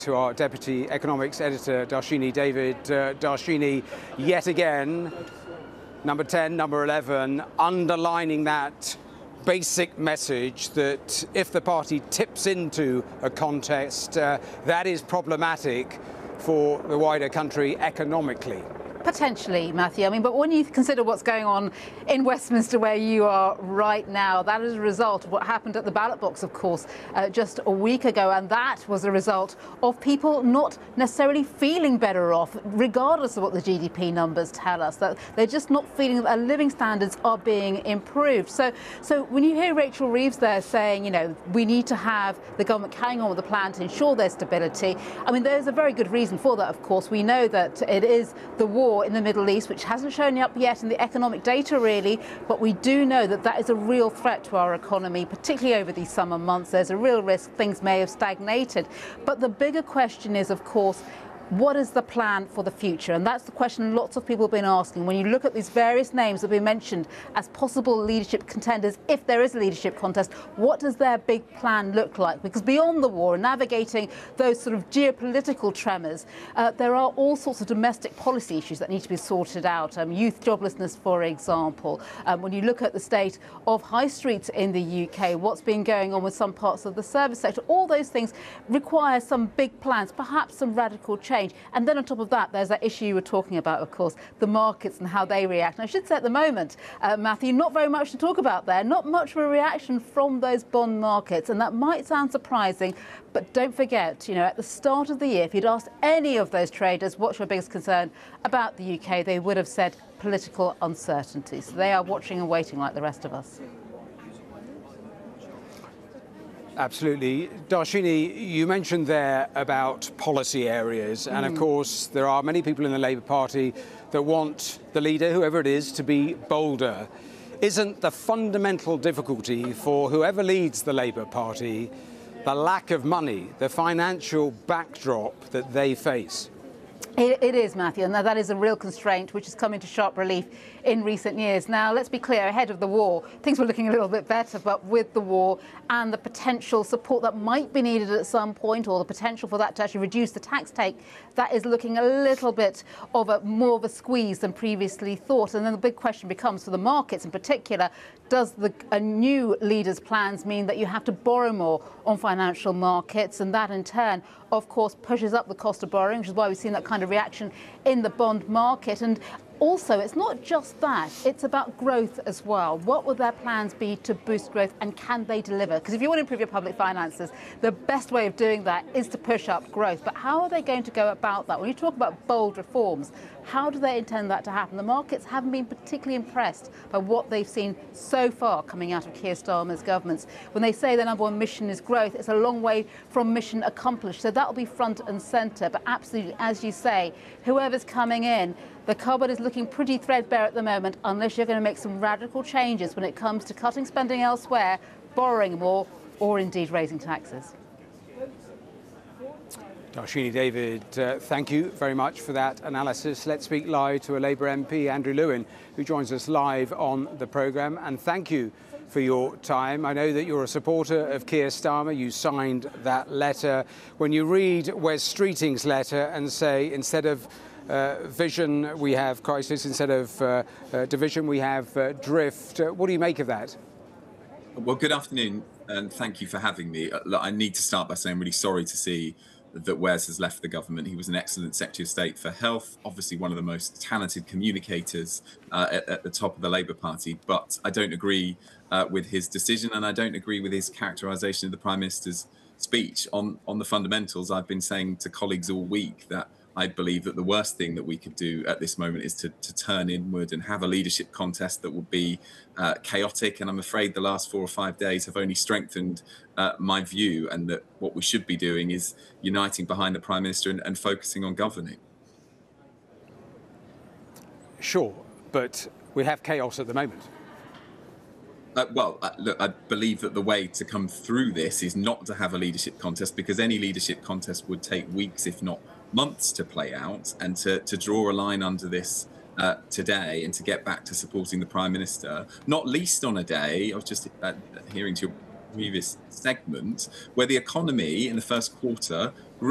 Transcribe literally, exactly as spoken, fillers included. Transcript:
To our Deputy Economics Editor, Darshini David. Uh, Darshini, yet again, number ten, number eleven, underlining that basic message that if the party tips into a contest, uh, that is problematic for the wider country economically. Potentially, Matthew. I mean, but when you consider what's going on in Westminster where you are right now, that is a result of what happened at the ballot box, of course, uh, just a week ago. And that was a result of people not necessarily feeling better off, regardless of what the G D P numbers tell us, that they're just not feeling that their living standards are being improved. So, so when you hear Rachel Reeves there saying, you know, we need to have the government carrying on with the plan to ensure their stability, I mean, there's a very good reason for that, of course. We know that it is the war in the Middle East, which hasn't shown up yet in the economic data really, but we do know that that is a real threat to our economy, particularly over these summer months. There's a real risk things may have stagnated. But the bigger question is, of course, what is the plan for the future? And that's the question lots of people have been asking. When you look at these various names that have been mentioned as possible leadership contenders, if there is a leadership contest, what does their big plan look like? Because beyond the war and navigating those sort of geopolitical tremors, uh, there are all sorts of domestic policy issues that need to be sorted out. Um, youth joblessness, for example. Um, when you look at the state of high streets in the U K, what's been going on with some parts of the service sector, all those things require some big plans, perhaps some radical change. And then on top of that, there's that issue you were talking about, of course, the markets and how they react. And I should say at the moment, uh, Matthew, not very much to talk about there, not much of a reaction from those bond markets. And that might sound surprising, but don't forget, you know, at the start of the year, if you'd asked any of those traders what's your biggest concern about the U K, they would have said political uncertainty. So they are watching and waiting like the rest of us. Absolutely. Darshini, you mentioned there about policy areas, and of course there are many people in the Labour Party that want the leader, whoever it is, to be bolder. Isn't the fundamental difficulty for whoever leads the Labour Party the lack of money, the financial backdrop that they face? It, it is, Matthew, and that is a real constraint which has come into sharp relief in recent years. Now, let's be clear, ahead of the war, things were looking a little bit better, but with the war and the potential support that might be needed at some point, or the potential for that to actually reduce the tax take, that is looking a little bit of a more of a squeeze than previously thought. And then the big question becomes, for the markets in particular, does the a new leader's plans mean that you have to borrow more on financial markets? And that in turn, of course, pushes up the cost of borrowing, which is why we've seen that kind of reaction in the bond market. And also, it's not just that, it's about growth as well. What will their plans be to boost growth, and can they deliver? Because if you want to improve your public finances, the best way of doing that is to push up growth. But how are they going to go about that? When you talk about bold reforms, how do they intend that to happen? The markets haven't been particularly impressed by what they've seen so far coming out of Keir Starmer's governments. When they say their number one mission is growth, it's a long way from mission accomplished. So that'll be front and centre. But absolutely, as you say, whoever's coming in, the cupboard is looking pretty threadbare at the moment, unless you're going to make some radical changes when it comes to cutting spending elsewhere, borrowing more, or indeed raising taxes. Darshini David, uh, thank you very much for that analysis. Let's speak live to a Labour M P, Andrew Lewin, who joins us live on the programme. And thank you for your time. I know that you're a supporter of Keir Starmer. You signed that letter. When you read Wes Streeting's letter and say, instead of uh, vision, we have crisis, instead of uh, uh, division, we have uh, drift, uh, what do you make of that? Well, good afternoon, and thank you for having me. Uh, look, I need to start by saying I'm really sorry to see that Wes has left the government. He was an excellent Secretary of State for Health, obviously one of the most talented communicators uh, at, at the top of the Labour Party. But I don't agree uh, with his decision, and I don't agree with his characterisation of the Prime Minister's speech. On, on the fundamentals, I've been saying to colleagues all week that I believe that the worst thing that we could do at this moment is to, to turn inward and have a leadership contest that will be uh, chaotic. And I'm afraid the last four or five days have only strengthened uh, my view, and that what we should be doing is uniting behind the Prime Minister and, and focusing on governing. Sure, but we have chaos at the moment. Uh, well, uh, look, I believe that the way to come through this is not to have a leadership contest, because any leadership contest would take weeks, if not months, to play out, and to, to draw a line under this uh, today and to get back to supporting the Prime Minister, not least on a day, I was just uh, hearing to your previous segment, where the economy in the first quarter